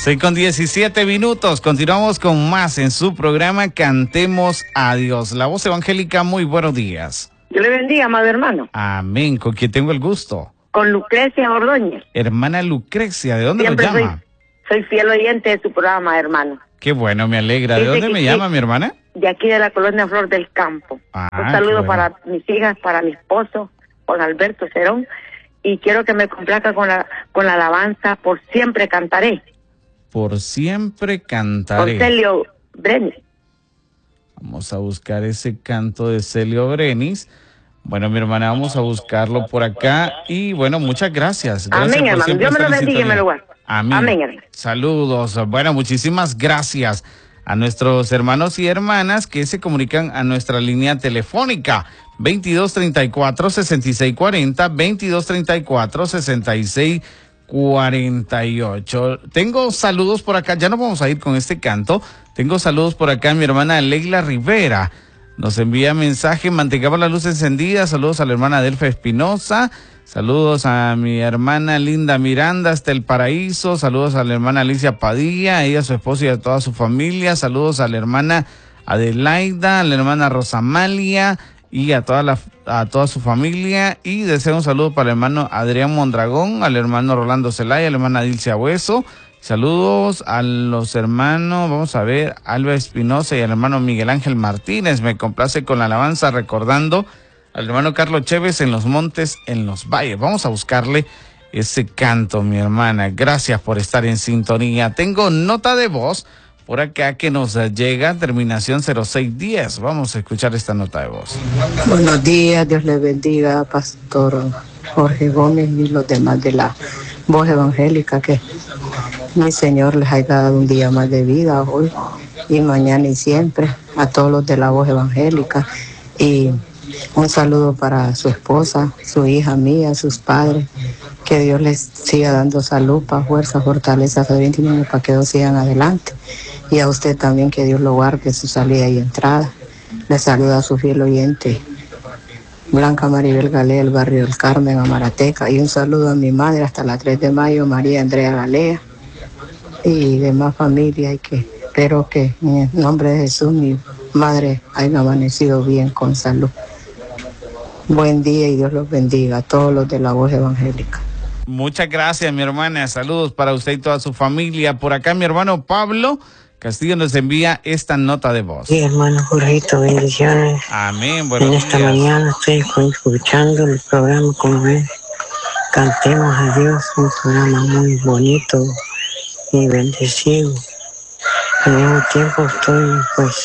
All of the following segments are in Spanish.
6:17. Continuamos con más en su programa Cantemos a Dios. La voz evangélica, muy buenos días. Dios le bendiga, amado hermano. Amén. ¿Con quién tengo el gusto? Con Lucrecia Ordóñez. Hermana Lucrecia, ¿de dónde Siempre nos llama? Soy fiel oyente de su programa, hermano. Qué bueno, me alegra. ¿De Dice dónde me llama, mi hermana? De aquí de la colonia Flor del Campo. Un saludo para mis hijas, para mi esposo, Juan Alberto Cerón. Y quiero que me complazca con la alabanza Por Siempre Cantaré. Por Siempre Cantaré. Con Celio Brenis. Vamos a buscar ese canto de Celio Brenis. Bueno, mi hermana, vamos a buscarlo por acá. Y bueno, muchas gracias. Amén, hermano. Dios me lo bendiga y me lo guarde. Amén. Amén, hermano. Saludos. Bueno, muchísimas gracias a nuestros hermanos y hermanas que se comunican a nuestra línea telefónica 2234-6640, 2234-6648. Tengo saludos por acá, ya nos vamos a ir con este canto. Tengo saludos por acá, mi hermana Leila Rivera nos envía mensaje, mantengamos la luz encendida. Saludos a la hermana Delfa Espinosa. Saludos a mi hermana Linda Miranda hasta el Paraíso. Saludos a la hermana Alicia Padilla, a ella, a su esposo y a toda su familia. Saludos a la hermana Adelaida, a la hermana Rosamalia y a toda su familia. Y deseo un saludo para el hermano Adrián Mondragón, al hermano Rolando Zelaya, a la hermana Dilcia Hueso. Saludos a los hermanos, vamos a ver, Alba Espinosa y al hermano Miguel Ángel Martínez. Me complace con la alabanza recordando al hermano Carlos Chévez en los montes, en los valles. Vamos a buscarle ese canto, mi hermana. Gracias por estar en sintonía. Tengo nota de voz por acá que nos llega, terminación 0610. Vamos a escuchar esta nota de voz. Buenos días, Dios le bendiga, Pastor Jorge Gómez y los demás de la voz evangélica, que mi Señor les haya dado un día más de vida hoy y mañana y siempre, a todos los de la voz evangélica. Y un saludo para su esposa, su hija mía, sus padres, que Dios les siga dando salud, paz, fuerza, fortaleza, fe para que ellos sigan adelante. Y a usted también, que Dios lo guarde su salida y entrada. Le saluda a su fiel oyente, Blanca Maribel Galea, el barrio del Carmen, Amarateca. Y un saludo a mi madre hasta la 3 de mayo, María Andrea Galea, y demás familia, y que espero que en el nombre de Jesús mi madre haya amanecido bien con salud. Buen día y Dios los bendiga a todos los de la voz evangélica. Muchas gracias, mi hermana. Saludos para usted y toda su familia. Por acá mi hermano Pablo Castillo nos envía esta nota de voz. Sí, hermano Jorgito, bendiciones. Amén, buenos días. En esta mañana estoy escuchando el programa como es Cantemos a Dios, un programa muy bonito y bendecido. Al mismo tiempo estoy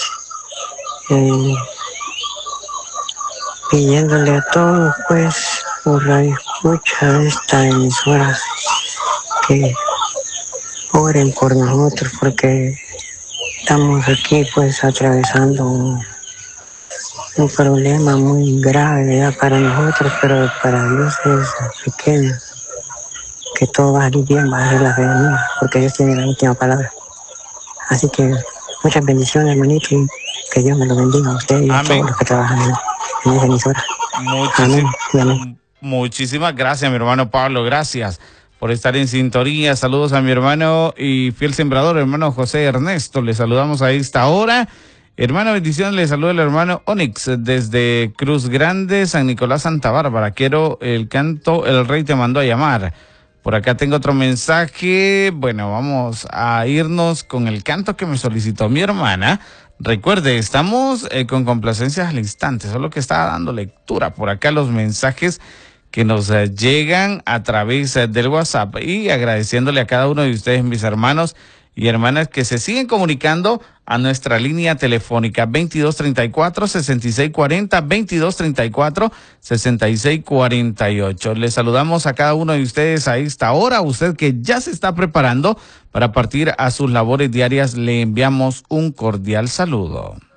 pidiéndole a todos por la escucha de esta emisora que oren por nosotros, porque estamos aquí atravesando un problema muy grave ya para nosotros, pero para Dios es pequeño. Que todo va a salir bien, va a ser la fe mía, porque Dios tiene la última palabra. Así que muchas bendiciones, hermanito, y que Dios me lo bendiga a usted y a todos los que trabajan en esa emisora. Amén. Muchísimas gracias, mi hermano Pablo, gracias por estar en sintonía. Saludos a mi hermano y fiel sembrador, hermano José Ernesto. Le saludamos a esta hora. Hermano, bendiciones, le saluda el hermano Onix desde Cruz Grande, San Nicolás, Santa Bárbara. Quiero el canto El Rey te mandó a llamar. Por acá tengo otro mensaje. Bueno, vamos a irnos con el canto que me solicitó mi hermana. Recuerde, estamos con complacencias al instante, solo que estaba dando lectura por acá los mensajes que nos llegan a través del WhatsApp, y agradeciéndole a cada uno de ustedes, mis hermanos y hermanas, que se siguen comunicando a nuestra línea telefónica 2234-6640, 2234-6648. Les saludamos a cada uno de ustedes a esta hora. Usted que ya se está preparando para partir a sus labores diarias, le enviamos un cordial saludo.